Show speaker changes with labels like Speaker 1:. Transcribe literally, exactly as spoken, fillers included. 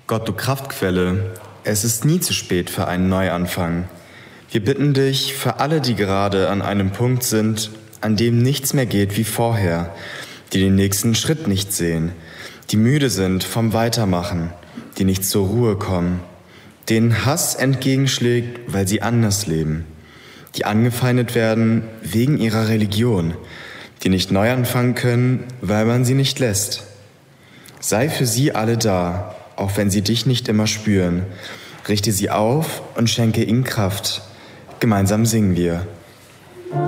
Speaker 1: Gott, du Kraftquelle, es ist nie zu spät für einen Neuanfang. Wir bitten dich für alle, die gerade an einem Punkt sind, an dem nichts mehr geht wie vorher, die den nächsten Schritt nicht sehen, die müde sind vom Weitermachen, die nicht zur Ruhe kommen, denen Hass entgegenschlägt, weil sie anders leben, die angefeindet werden wegen ihrer Religion, die nicht neu anfangen können, weil man sie nicht lässt. Sei für sie alle da, auch wenn sie dich nicht immer spüren. Richte sie auf und schenke ihnen Kraft. Gemeinsam singen wir.